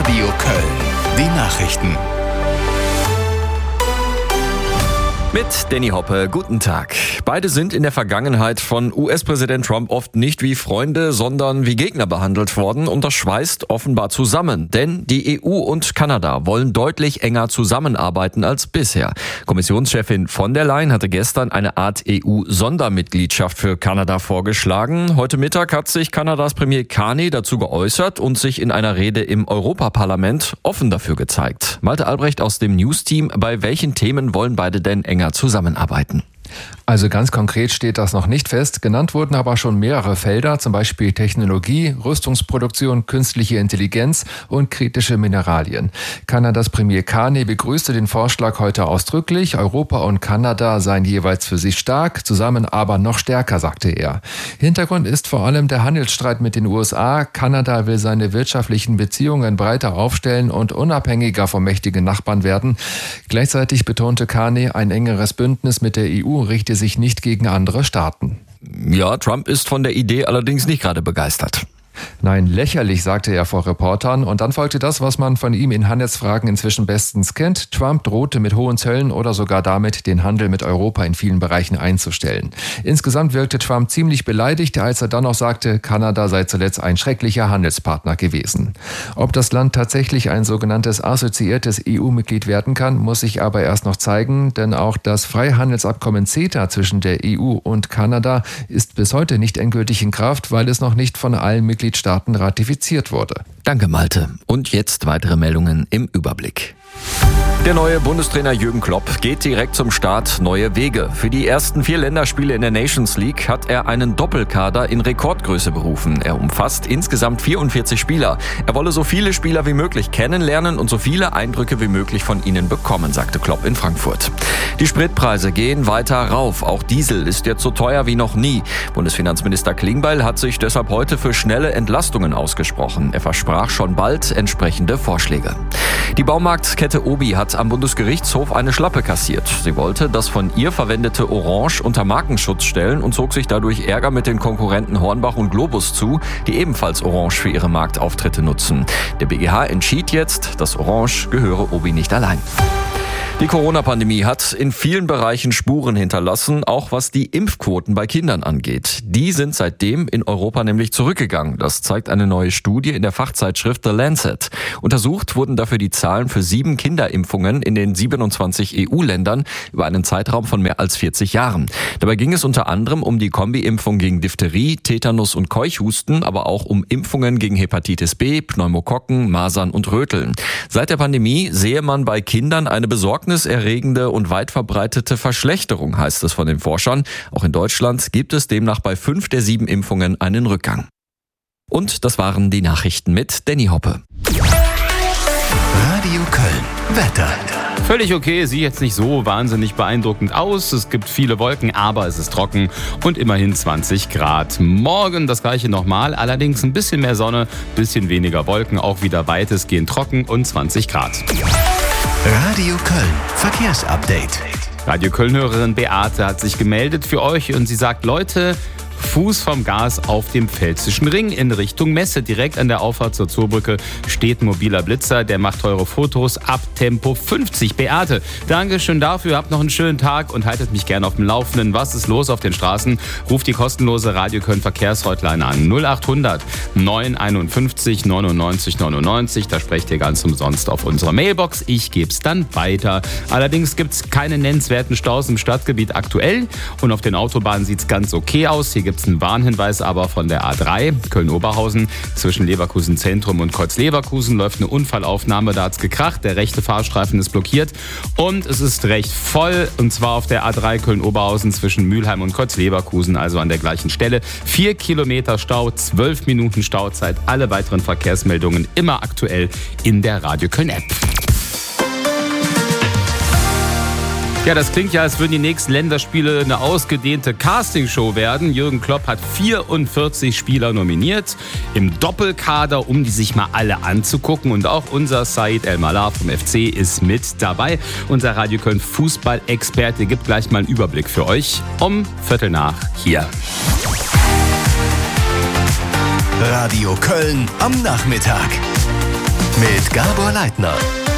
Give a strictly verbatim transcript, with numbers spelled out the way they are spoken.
Radio Köln. Die Nachrichten. Mit Danny Hoppe, guten Tag. Beide sind in der Vergangenheit von U S-Präsident Trump oft nicht wie Freunde, sondern wie Gegner behandelt worden und das schweißt offenbar zusammen. Denn die E U und Kanada wollen deutlich enger zusammenarbeiten als bisher. Kommissionschefin von der Leyen hatte gestern eine Art E U-Sondermitgliedschaft für Kanada vorgeschlagen. Heute Mittag hat sich Kanadas Premier Carney dazu geäußert und sich in einer Rede im Europaparlament offen dafür gezeigt. Malte Albrecht aus dem News-Team, bei welchen Themen wollen beide denn enger zusammenarbeiten? Also ganz konkret steht das noch nicht fest. Genannt wurden aber schon mehrere Felder, zum Beispiel Technologie, Rüstungsproduktion, künstliche Intelligenz und kritische Mineralien. Kanadas Premier Carney begrüßte den Vorschlag heute ausdrücklich. Europa und Kanada seien jeweils für sich stark, zusammen aber noch stärker, sagte er. Hintergrund ist vor allem der Handelsstreit mit den U S A. Kanada will seine wirtschaftlichen Beziehungen breiter aufstellen und unabhängiger von mächtigen Nachbarn werden. Gleichzeitig betonte Carney, ein engeres Bündnis mit der E U richte sich nicht gegen andere Staaten. Ja, Trump ist von der Idee allerdings nicht gerade begeistert. Nein, lächerlich, sagte er vor Reportern. Und dann folgte das, was man von ihm in Handelsfragen inzwischen bestens kennt. Trump drohte mit hohen Zöllen oder sogar damit, den Handel mit Europa in vielen Bereichen einzustellen. Insgesamt wirkte Trump ziemlich beleidigt, als er dann noch sagte, Kanada sei zuletzt ein schrecklicher Handelspartner gewesen. Ob das Land tatsächlich ein sogenanntes assoziiertes E U-Mitglied werden kann, muss sich aber erst noch zeigen, denn auch das Freihandelsabkommen CETA zwischen der E U und Kanada ist bis heute nicht endgültig in Kraft, weil es noch nicht von allen Mitgliedstaaten Mitgliedstaaten ratifiziert wurde. Danke, Malte. Und jetzt weitere Meldungen im Überblick. Der neue Bundestrainer Jürgen Klopp geht direkt zum Start neue Wege. Für die ersten vier Länderspiele in der Nations League hat er einen Doppelkader in Rekordgröße berufen. Er umfasst insgesamt vierundvierzig Spieler. Er wolle so viele Spieler wie möglich kennenlernen und so viele Eindrücke wie möglich von ihnen bekommen, sagte Klopp in Frankfurt. Die Spritpreise gehen weiter rauf. Auch Diesel ist jetzt so teuer wie noch nie. Bundesfinanzminister Klingbeil hat sich deshalb heute für schnelle Entlastungen ausgesprochen. Er versprach schon bald entsprechende Vorschläge. Die Baumarktkette Obi hat am Bundesgerichtshof eine Schlappe kassiert. Sie wollte das von ihr verwendete Orange unter Markenschutz stellen und zog sich dadurch Ärger mit den Konkurrenten Hornbach und Globus zu, die ebenfalls Orange für ihre Marktauftritte nutzen. Der B G H entschied jetzt, dass Orange gehöre Obi nicht allein. Die Corona-Pandemie hat in vielen Bereichen Spuren hinterlassen, auch was die Impfquoten bei Kindern angeht. Die sind seitdem in Europa nämlich zurückgegangen. Das zeigt eine neue Studie in der Fachzeitschrift The Lancet. Untersucht wurden dafür die Zahlen für sieben Kinderimpfungen in den siebenundzwanzig E U-Ländern über einen Zeitraum von mehr als vierzig Jahren. Dabei ging es unter anderem um die Kombi-Impfung gegen Diphtherie, Tetanus und Keuchhusten, aber auch um Impfungen gegen Hepatitis B, Pneumokokken, Masern und Röteln. Seit der Pandemie sehe man bei Kindern eine Besorgnis erregende und weit verbreitete Verschlechterung, heißt es von den Forschern. Auch in Deutschland gibt es demnach bei fünf der sieben Impfungen einen Rückgang. Und das waren die Nachrichten mit Danny Hoppe. Radio Köln. Wetter. Völlig okay, sieht jetzt nicht so wahnsinnig beeindruckend aus. Es gibt viele Wolken, aber es ist trocken und immerhin zwanzig Grad. Morgen das gleiche nochmal, allerdings ein bisschen mehr Sonne, bisschen weniger Wolken, auch wieder weitestgehend trocken und zwanzig Grad. Radio Köln. Verkehrsupdate. Radio Köln-Hörerin Beate hat sich gemeldet für euch und sie sagt, Leute, Fuß vom Gas auf dem Pfälzischen Ring in Richtung Messe. Direkt an der Auffahrt zur Zoobrücke steht ein mobiler Blitzer, der macht eure Fotos ab Tempo fünfzig. Beate, Dankeschön dafür, habt noch einen schönen Tag und haltet mich gerne auf dem Laufenden. Was ist los auf den Straßen? Ruft die kostenlose Radio Köln Verkehrshotline an. null achthundert neunhunderteinundfünfzig neunundneunzig neunundneunzig. Da sprecht ihr ganz umsonst auf unserer Mailbox. Ich gebe es dann weiter. Allerdings gibt es keine nennenswerten Staus im Stadtgebiet aktuell. Und auf den Autobahnen sieht es ganz okay aus. Hier gibt es einen Warnhinweis aber von der A drei, Köln-Oberhausen. Zwischen Leverkusen Zentrum und Kreuz-Leverkusen läuft eine Unfallaufnahme, da hat es gekracht. Der rechte Fahrstreifen ist blockiert und es ist recht voll. Und zwar auf der A drei Köln-Oberhausen zwischen Mülheim und Kreuz-Leverkusen, also an der gleichen Stelle. Vier Kilometer Stau, zwölf Minuten Stauzeit. Alle weiteren Verkehrsmeldungen immer aktuell in der Radio Köln-App. Ja, das klingt ja, als würden die nächsten Länderspiele eine ausgedehnte Castingshow werden. Jürgen Klopp hat vierundvierzig Spieler nominiert im Doppelkader, um die sich mal alle anzugucken. Und auch unser Said El-Malar vom F C ist mit dabei. Unser Radio Köln Fußball-Experte gibt gleich mal einen Überblick für euch um Viertel nach hier. Radio Köln am Nachmittag. mit Gabor Leitner.